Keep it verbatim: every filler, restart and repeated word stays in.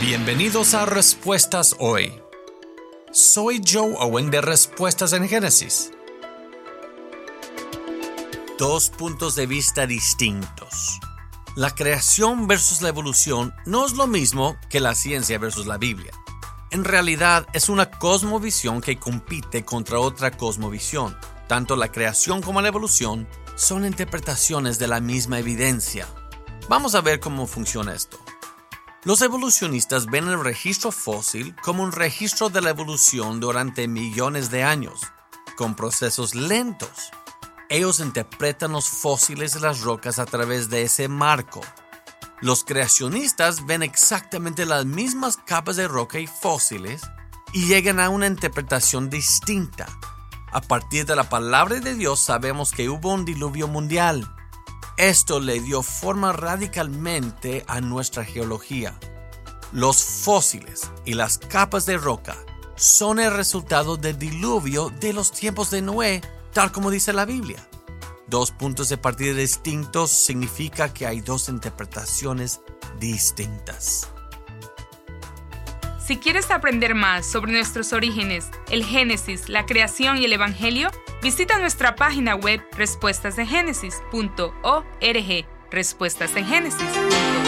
Bienvenidos a Respuestas Hoy. Soy Joe Owen de Respuestas en Génesis. Dos puntos de vista distintos. La creación versus la evolución no es lo mismo que la ciencia versus la Biblia. En realidad es una cosmovisión que compite contra otra cosmovisión. Tanto la creación como la evolución son interpretaciones de la misma evidencia. Vamos a ver cómo funciona esto. Los evolucionistas ven el registro fósil como un registro de la evolución durante millones de años, con procesos lentos. Ellos interpretan los fósiles de las rocas a través de ese marco. Los creacionistas ven exactamente las mismas capas de roca y fósiles y llegan a una interpretación distinta. A partir de la palabra de Dios sabemos que hubo un diluvio mundial. Esto le dio forma radicalmente a nuestra geología. Los fósiles y las capas de roca son el resultado del diluvio de los tiempos de Noé, tal como dice la Biblia. Dos puntos de partida distintos significa que hay dos interpretaciones distintas. Si quieres aprender más sobre nuestros orígenes, el Génesis, la creación y el Evangelio, visita nuestra página web respuestas en génesis punto org. respuestas en génesis punto org